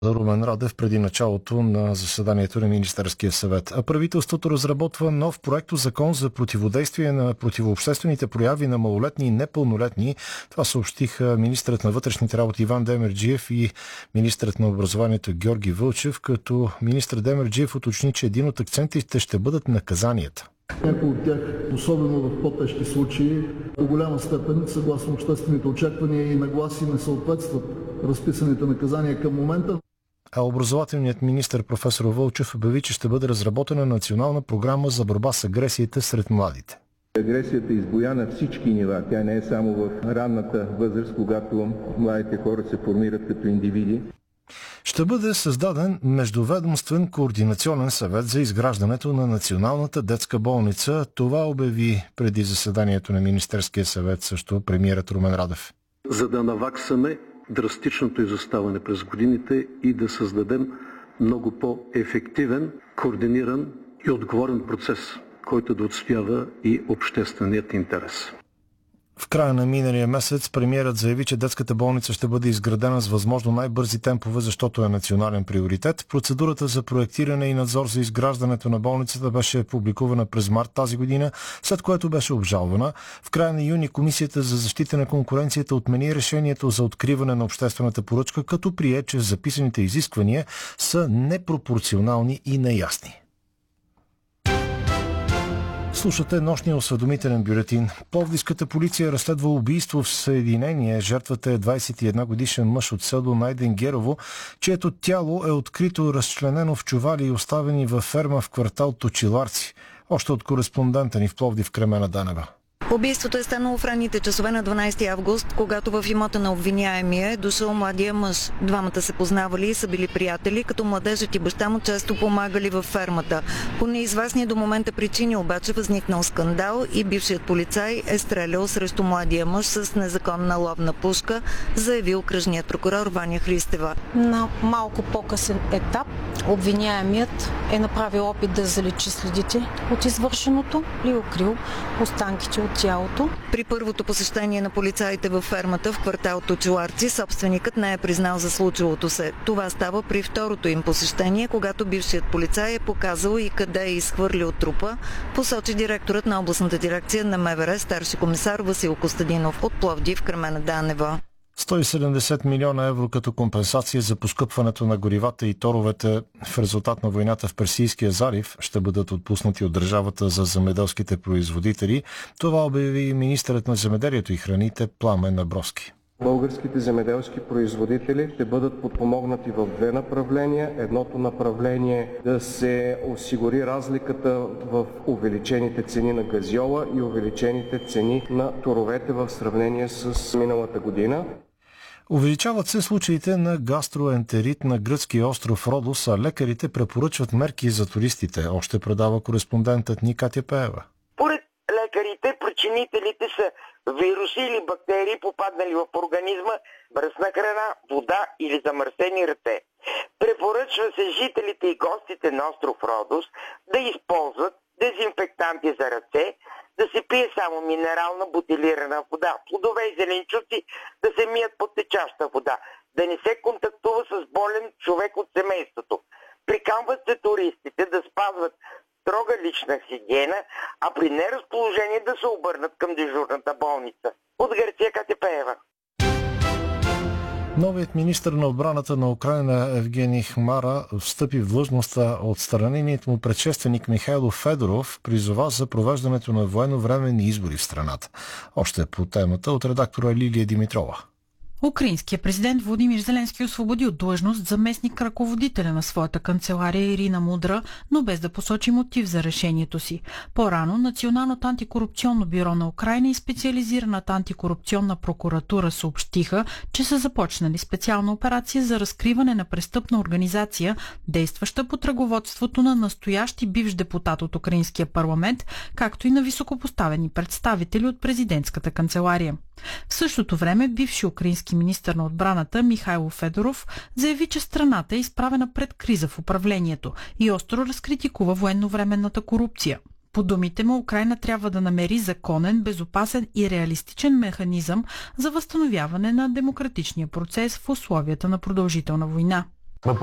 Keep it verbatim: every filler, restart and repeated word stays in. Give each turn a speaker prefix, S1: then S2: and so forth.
S1: Румен Радев преди началото на заседанието на Министерския съвет. А правителството разработва нов проекто закон за противодействие на противообществените прояви на малолетни и непълнолетни. Това съобщиха министърът на вътрешните работи Иван Демерджиев и министърът на образованието Георги Вълчев, като министър Демерджиев уточни, че един от акцентите ще бъдат наказанията.
S2: Някои от тях, особено в по-тежки случаи, до голяма степен, съгласно обществените очаквания и нагласи, не съответстват разписаните наказания към момента.
S1: А образователният министър професор Вълчев обяви, че ще бъде разработена национална програма за борба с агресията сред младите.
S3: Агресията избуя на всички нива. Тя не е само в ранната възраст, когато младите хора се формират като индивиди.
S1: Ще бъде създаден междуведомствен координационен съвет за изграждането на Националната детска болница. Това обяви преди заседанието на Министерския съвет също премиерът Румен Радев.
S4: За да наваксаме драстичното изоставане през годините и да създадем много по-ефективен, координиран и отговорен процес, който да отстоява и общественият интерес.
S1: В края на миналия месец премиерът заяви, че детската болница ще бъде изградена с възможно най-бързи темпове, защото е национален приоритет. Процедурата за проектиране и надзор за изграждането на болницата беше публикувана през март тази година, след което беше обжалвана. В края на юни Комисията за защита на конкуренцията отмени решението за откриване на обществената поръчка, като прие, че записаните изисквания са непропорционални и неясни. Слушате нощния осведомителен бюлетин. Пловдивската полиция разследва убийство в Съединение. Жертвата е двадесет и една годишен мъж от село Найден Герово, чието тяло е открито разчленено в чували и оставени във ферма в квартал Точиларци. Още от кореспондента ни в Пловдив Кремена Данева.
S5: Убийството е станало в ранните часове на дванадесети август, когато в имота на обвиняемия е дошъл младия мъж. Двамата се познавали и са били приятели, като младежът и баща му често помагали във фермата. По неизвестни до момента причини обаче възникнал скандал и бившият полицай е стрелял срещу младия мъж с незаконна ловна пушка, заявил окръжният прокурор Ваня Христева.
S6: На малко по-късен етап обвиняемият е направил опит да заличи следите от извършеното и укрил останките от тялото.
S5: При първото посещение на полицаите във фермата в квартал Точиларци собственикът не е признал за случилото се. Това става при второто им посещение, когато бившият полицай е показал и къде е изхвърлил трупа, посочи директорът на областната дирекция на МВР старши комисар Васил Костадинов от Пловдив Кремена Данева.
S1: сто и седемдесет милиона евро като компенсация за поскъпването на горивата и торовете в резултат на войната в Персийския залив ще бъдат отпуснати от държавата за земеделските производители. Това обяви министърът на земеделието и храните Пламен Абровски.
S3: Българските земеделски производители ще бъдат подпомогнати в две направления. Едното направление е да се осигури разликата в увеличените цени на газьола и увеличените цени на торовете в сравнение с миналата година.
S1: Увеличават се случаите на гастроентерит на гръцкия остров Родос, а лекарите препоръчват мерки за туристите. Още предава кореспондентът ни Катя Пеева.
S7: Поред лекарите, причинителите са вируси или бактерии, попаднали в организма, мръсна храна, вода или замърсени ръце. Препоръчва се жителите и гостите на остров Родос да използват дезинфектанти за ръце, да се пие само минерална бутилирана вода, плодове и зеленчуци да се мият под течаща вода, да не се контактува с болен човек от семейството. Приканват се туристите да спазват строга лична хигиена, а при неразположение да се обърнат към дежурната болница. От Гърция Катя Пеева.
S1: Новият министър на отбраната на Украйна Евгений Хмара встъпи в длъжността. Отстраненият му предшественик Михайло Федоров призова за провеждането на военновременни избори в страната. Още по темата от редактора Лилия Димитрова.
S8: Украинският президент Володимир Зеленски освободи от длъжност заместник ръководителя на своята канцелария Ирина Мудра, но без да посочи мотив за решението си. По-рано Националното антикорупционно бюро на Украйна и специализираната антикорупционна прокуратура съобщиха, че са започнали специална операция за разкриване на престъпна организация, действаща под ръководството на настоящ и бивш депутат от Украинския парламент, както и на високопоставени представители от президентската канцелария. В същото време бивши украински министър на отбраната Михайло Федоров заяви, че страната е изправена пред криза в управлението и остро разкритикува военновременната корупция. По думите му, Украйна трябва да намери законен, безопасен и реалистичен механизъм за възстановяване на демократичния процес в условията на продължителна война.